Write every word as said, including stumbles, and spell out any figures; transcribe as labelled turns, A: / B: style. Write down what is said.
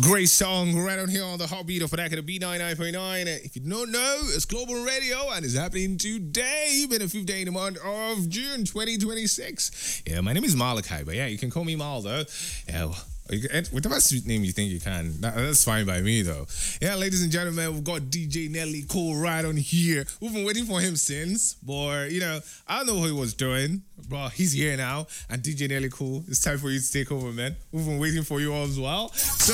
A: Great song right on here on the Heartbeat of Attack of the B ninety-nine point nine. If you don't know, it's Global Radio and it's happening today, been the fifth day in the month of June twenty twenty-six. Yeah, my name is Malachi, but yeah, you can call me Mal though. Yeah, whatever sweet name you think you can, that, that's fine by me though. Yeah, ladies and gentlemen, we've got D J Nelly Cole right on here. We've been waiting for him since, but you know, I don't know what he was doing, but he's here now. And D J Nelly Cole, it's time for you to take over, man. We've been waiting for you all as well. So